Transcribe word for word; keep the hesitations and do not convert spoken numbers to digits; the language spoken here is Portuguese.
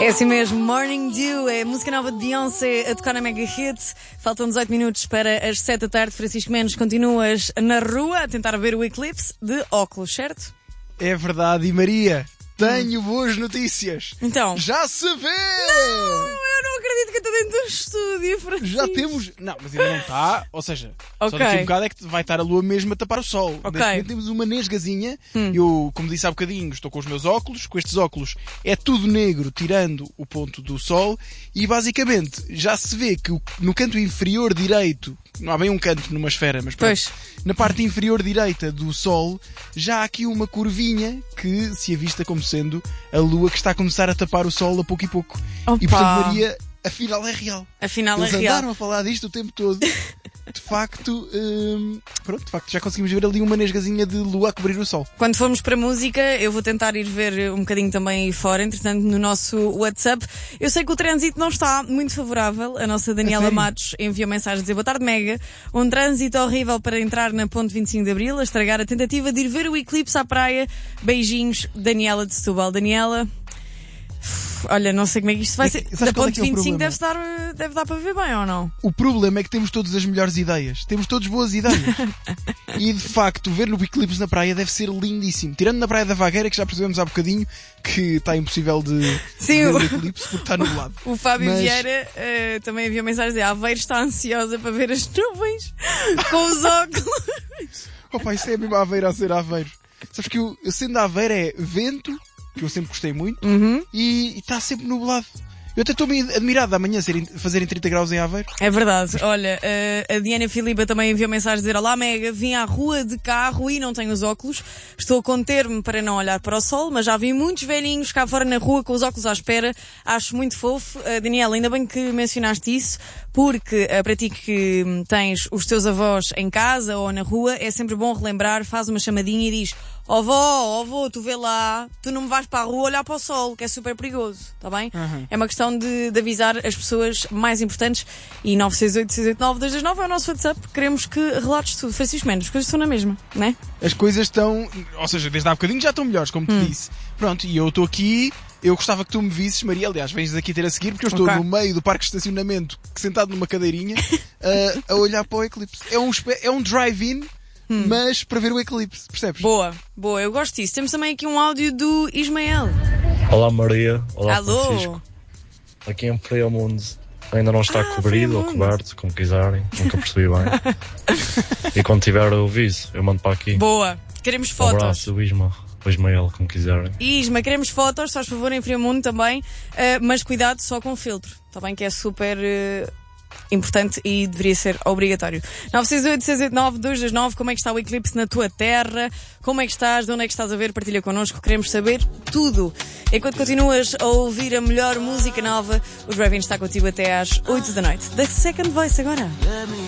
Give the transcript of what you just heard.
É assim mesmo, Morning Dew, é a música nova de Beyoncé a tocar na Mega Hit. Faltam dezoito minutos para as sete da tarde. Francisco Mendes, continuas na rua a tentar ver o eclipse de óculos, certo? É verdade, e Maria, tenho hum. boas notícias. Então? Já se vê! Não, eu não acredito que eu estou dentro do estúdio, Francisco. Já temos... Não, mas ainda não está, ou seja, okay. só daqui a um bocado é que vai estar a lua mesmo a tapar o sol. Ok. Neste momento temos uma nesgazinha. Hum. Eu, como disse há bocadinho, estou com os meus óculos. Com estes óculos é tudo negro, tirando o ponto do sol. E basicamente já se vê que no canto inferior direito, não há bem um canto numa esfera, mas pronto, na parte inferior direita do sol já há aqui uma curvinha que se avista como sendo a lua que está a começar a tapar o sol a pouco e pouco. Opa. E portanto, Maria, afinal é real. Afinal Eles é real. andaram a falar disto o tempo todo. De facto, hum, pronto, de facto já conseguimos ver ali uma nesgazinha de lua a cobrir o sol. Quando formos para a música, eu vou tentar ir ver um bocadinho também aí fora, entretanto no nosso WhatsApp. Eu sei que o trânsito não está muito favorável. A nossa Daniela Matos enviou mensagem a dizer: boa tarde, Mega. Um trânsito horrível para entrar na Ponte vinte e cinco de Abril, a estragar a tentativa de ir ver o eclipse à praia. Beijinhos, Daniela de Setúbal. Daniela... Olha, não sei como é que isto vai é ser. que, Da Ponte é é vinte e cinco deve dar, deve dar para ver bem, ou não? O problema é que temos todas as melhores ideias. Temos todas boas ideias. E de facto, ver no eclipse na praia deve ser lindíssimo. Tirando na Praia da Vagueira, que já percebemos há bocadinho que está impossível de Sim, ver o... o eclipse porque está nublado. O Fábio Mas... Vieira uh, também enviou mensagem a dizer: Aveiro está ansiosa para ver as nuvens com os óculos. Opa, isso é mesmo Aveiro a ser Aveiro. Sabes que eu, eu sendo Aveiro é vento, que eu sempre gostei muito, uhum. e está sempre nublado. Eu até estou meio admirado de amanhã serem, fazerem trinta graus em Aveiro. É verdade. Olha, a Diana Filipa também enviou mensagem a dizer: olá, Mega, vim à rua de carro e não tenho os óculos. Estou a conter-me para não olhar para o sol, mas já vi muitos velhinhos cá fora na rua com os óculos à espera. Acho muito fofo. Uh, Daniela, ainda bem que mencionaste isso, porque uh, para ti que tens os teus avós em casa ou na rua, é sempre bom relembrar, faz uma chamadinha e diz: ó vó, ó vô, tu vê lá, tu não me vais para a rua olhar para o sol, que é super perigoso, está bem? Uhum. É uma questão de, de avisar as pessoas mais importantes. E nove seis oito, seis oito nove, dois dois nove é o nosso WhatsApp. Queremos que relates tudo. Francisco Mendes, as coisas estão na mesma, não é? As coisas estão, ou seja, desde há bocadinho já estão melhores, como te hum. disse. Pronto, e eu estou aqui, eu gostava que tu me visses, Maria, aliás, vens aqui ter a seguir, porque eu estou okay. no meio do parque de estacionamento, sentado numa cadeirinha, uh, a olhar para o eclipse. É um, é um drive-in, Hum. mas para ver o eclipse, percebes? Boa, boa, eu gosto disso. Temos também aqui um áudio do Ismael. Olá, Maria. Olá, alô. Francisco. Aqui em Friamundo ainda não está ah, cobrido ou coberto, como quiserem. Nunca percebi bem. E quando tiver o aviso, eu mando para aqui. Boa, queremos fotos. Um abraço, o Isma. O Ismael, como quiserem. Isma, queremos fotos, faz favor, em Friamundo também. Uh, mas cuidado só com o filtro, está bem? Que é super... Uh... importante e deveria ser obrigatório. nove seis oito, seis oito nove, dois dois nove. Como é que está o eclipse na tua terra? Como é que estás? De onde é que estás a ver? Partilha connosco. Queremos saber tudo. Enquanto continuas a ouvir a melhor música nova, o Drive-In está contigo até às oito da noite. The Second Voice agora.